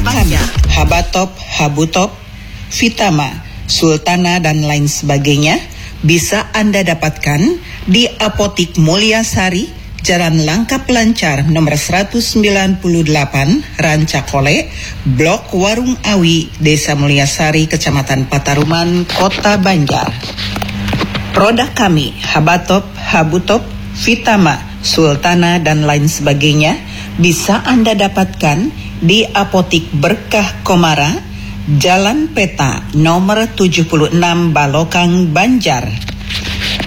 kami, Habatop, Habutop, Vitama, Sultana, dan lain sebagainya bisa Anda dapatkan di Apotik Mulyasari, Jalan Langkap Lancar nomor 198, Rancakole, Blok Warung Awi, Desa Mulyasari, Kecamatan Pataruman, Kota Banjar. Produk kami, Habatop, Habutop, Vitama, Sultana, dan lain sebagainya bisa Anda dapatkan di Apotik Berkah Komara, Jalan Peta nomor 76, Balokang, Banjar.